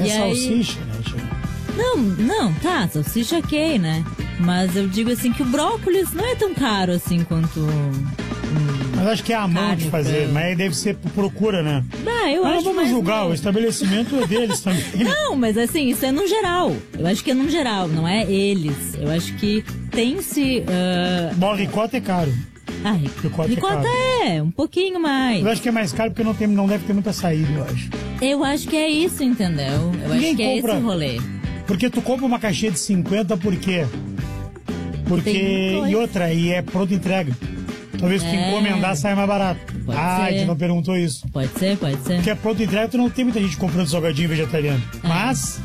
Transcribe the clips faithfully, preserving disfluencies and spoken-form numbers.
É e salsicha, aí... né? Não, não, tá, salsicha ok, né? Mas eu digo assim que o brócolis não é tão caro assim quanto... Hum, mas acho que é a mão de fazer, pra... mas deve ser por procura, né? Ah, eu mas acho não vamos julgar, não. O estabelecimento é deles também. Não, mas assim, isso é no geral. Eu acho que é no geral, não é eles. Eu acho que tem-se... Uh... Bom, ricota é caro. Ah, ricota, ricota é, é, um pouquinho mais. Eu acho que é mais caro porque não, tem, não deve ter muita saída, eu acho. Eu acho que é isso, entendeu? Eu Ninguém acho que compra, é esse o rolê. Porque tu compra uma caixinha de cinquenta, por quê? Porque... E outra, e é pronta entrega. Talvez é. tu encomendar saia mais barato. Pode ah, ser. a gente não perguntou isso. Pode ser, pode ser. Porque é pronta entrega, tu não tem muita gente comprando salgadinho vegetariano. É. Mas...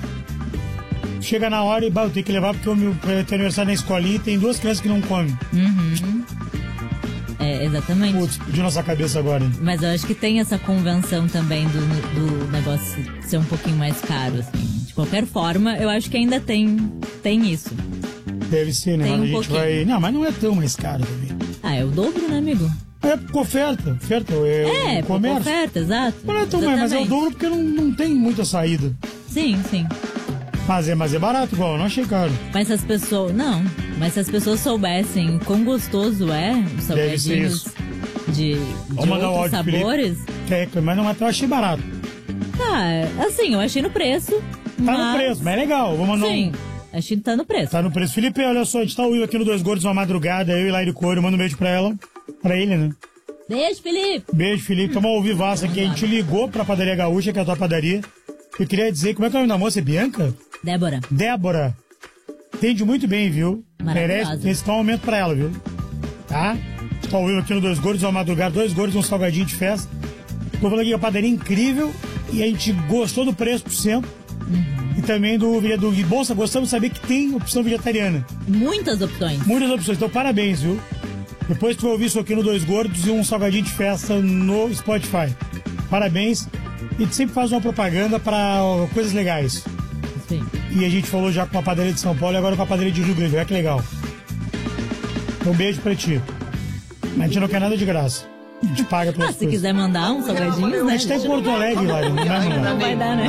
chega na hora e, bah, eu tenho que levar porque o meu tem aniversário na escolinha e tem duas crianças que não comem. Uhum. É, exatamente. Putz, explodiu nossa cabeça agora, hein? Mas eu acho que tem essa convenção também do, do negócio ser um pouquinho mais caro, assim. De qualquer forma, eu acho que ainda tem, tem isso. Deve ser, né? Tem Mas um a gente pouquinho. vai... Não, mas não é tão mais caro também. Ah, é o dobro, né, amigo? É por oferta. Oferta é, é o comércio. oferta, exato. Não é tão mais, mas é o dobro porque não, não tem muita saída. Sim, sim. Mas é, mas é barato igual, eu não achei caro. Mas se as pessoas... Não, mas se as pessoas soubessem quão gostoso é os salgadinhos de, de outros sabores... É, mas não é, eu achei barato. Tá, assim, eu achei no preço. Tá mas... no preço, mas é legal. Vou mandar Sim, um... achei que tá no preço. Tá no preço. Felipe, olha só, a gente tá ouvindo aqui no Dois Gordos uma madrugada, eu e Laíri Coelho, manda um beijo pra ela. Pra ele, né? Beijo, Felipe. Beijo, Felipe. Tamo ao vivaço aqui. A gente ligou pra Padaria Gaúcha, que é a tua padaria. Eu queria dizer, como é que é o nome da moça? É Bianca? Débora. Débora. Atende muito bem, viu? Merece esse um aumento pra ela, viu? Tá? Tá ouvindo aqui no Dois Gordos uma madrugada, dois gordos e um salgadinho de festa. Tô falando aqui que a padaria é incrível e a gente gostou do preço por cento. Uhum. E também do, do Bolsa, gostamos de saber que tem opção vegetariana. Muitas opções. Muitas opções. Então, parabéns, viu? Depois tu vai ouvir isso aqui no Dois Gordos e um salgadinho de festa no Spotify. Parabéns. E tu sempre faz uma propaganda para coisas legais. Sim. E a gente falou já com a padaria de São Paulo e agora com a padaria de Rio Grande. Olha que legal. Então, um beijo pra ti. Mas a gente não quer nada de graça. A gente paga pelas ah, se coisas. quiser mandar um salgadinho, né? A gente tá em Porto Alegre, lá. Não vai mandar. Não vai dar, né?